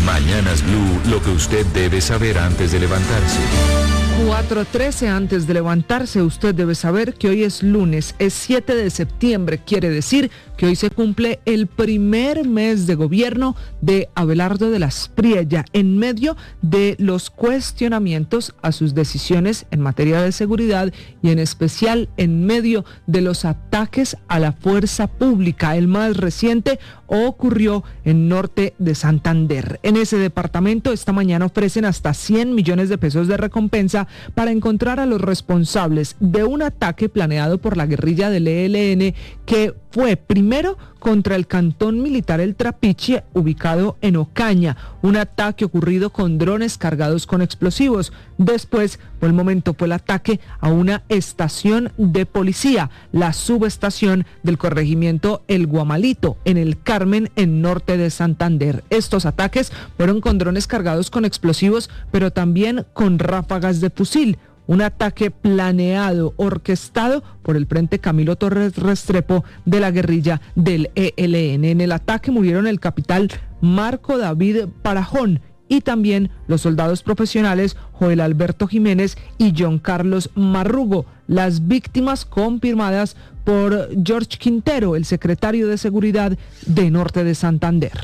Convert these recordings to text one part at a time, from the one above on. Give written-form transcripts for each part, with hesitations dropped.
Mañanas Blue, lo que usted debe saber antes de levantarse. 4:13 antes de levantarse, usted debe saber que hoy es lunes, es 7 de septiembre, quiere decir que hoy se cumple el primer mes de gobierno de Abelardo de la Espriella, en medio de los cuestionamientos a sus decisiones en materia de seguridad y en especial en medio de los ataques a la fuerza pública. El más reciente ocurrió en Norte de Santander. En ese departamento esta mañana ofrecen hasta 100 millones de pesos de recompensa para encontrar a los responsables de un ataque planeado por la guerrilla del ELN que fue primero contra el cantón militar El Trapiche, ubicado en Ocaña, un ataque ocurrido con drones cargados con explosivos. Después, por el momento, fue el ataque a una estación de policía, la subestación del corregimiento El Guamalito, en El Carmen, en Norte de Santander. Estos ataques fueron con drones cargados con explosivos, pero también con ráfagas de fusil. Un ataque planeado, orquestado por el Frente Camilo Torres Restrepo de la guerrilla del ELN. En el ataque murieron el capitán Marco David Parajón y también los soldados profesionales Joel Alberto Jiménez y John Carlos Marrugo. Las víctimas confirmadas por George Quintero, el secretario de Seguridad de Norte de Santander.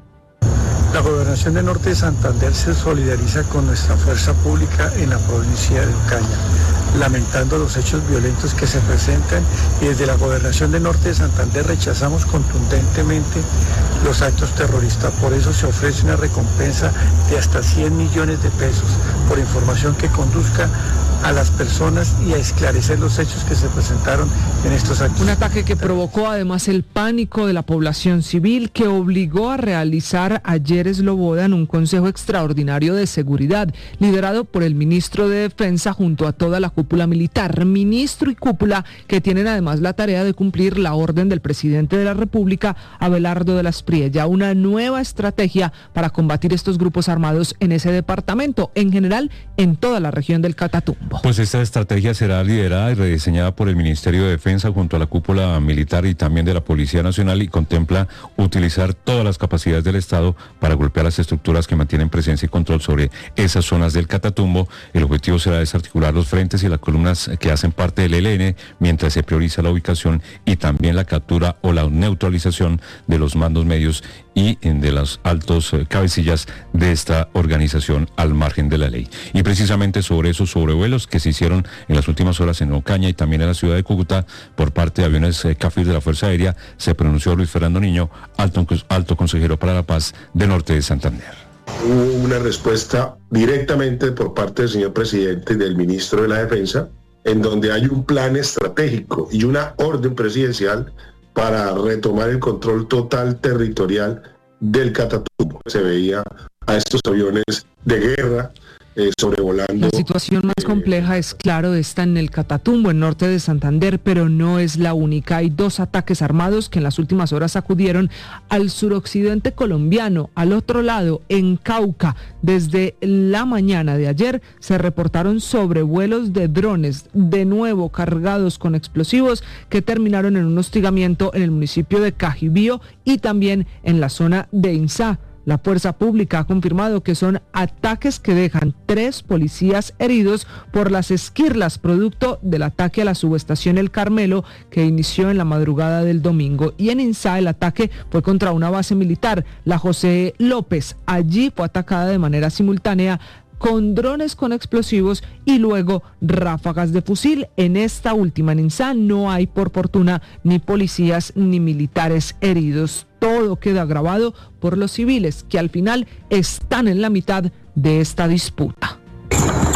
La Gobernación de Norte de Santander se solidariza con nuestra fuerza pública en la provincia de Ocaña, lamentando los hechos violentos que se presentan, y desde la Gobernación de Norte de Santander rechazamos contundentemente los actos terroristas. Por eso se ofrece una recompensa de hasta 100 millones de pesos por información que conduzca a las personas y a esclarecer los hechos que se presentaron en estos actos. Un ataque que provocó además el pánico de la población civil, que obligó a realizar ayer Slobodan un consejo extraordinario de seguridad, liderado por el ministro de Defensa junto a toda la cúpula militar, ministro y cúpula que tienen además la tarea de cumplir la orden del presidente de la República, Abelardo de la Espriella, una nueva estrategia para combatir estos grupos armados en ese departamento, en general en toda la región del Catatumbo. Pues esta estrategia será liderada y rediseñada por el Ministerio de Defensa junto a la cúpula militar y también de la Policía Nacional, y contempla utilizar todas las capacidades del Estado para golpear las estructuras que mantienen presencia y control sobre esas zonas del Catatumbo. El objetivo será desarticular los frentes y las columnas que hacen parte del ELN, mientras se prioriza la ubicación y también la captura o la neutralización de los mandos medios y de las altos cabecillas de esta organización al margen de la ley. Y precisamente sobre esos sobrevuelos que se hicieron en las últimas horas en Ocaña y también en la ciudad de Cúcuta por parte de aviones CAFIR de la Fuerza Aérea, se pronunció Luis Fernando Niño, alto consejero para la paz de Norte de Santander. Hubo una respuesta directamente por parte del señor presidente y del ministro de la Defensa, en donde hay un plan estratégico y una orden presidencial para retomar el control total territorial del Catatumbo. Se veía a estos aviones de guerra sobrevolando. La situación más compleja es claro, está en el Catatumbo, en Norte de Santander, pero no es la única. Hay dos ataques armados que en las últimas horas sacudieron al suroccidente colombiano. Al otro lado, en Cauca, desde la mañana de ayer se reportaron sobrevuelos de drones, de nuevo cargados con explosivos, que terminaron en un hostigamiento en el municipio de Cajibío y también en la zona de Insá. La fuerza pública ha confirmado que son ataques que dejan 3 policías heridos por las esquirlas, producto del ataque a la subestación El Carmelo, que inició en la madrugada del domingo. Y en Insá el ataque fue contra una base militar, la José López. Allí fue atacada de manera simultánea con drones con explosivos y luego ráfagas de fusil. En esta última, en Insá, no hay por fortuna ni policías ni militares heridos. Todo queda agravado por los civiles, que al final están en la mitad de esta disputa.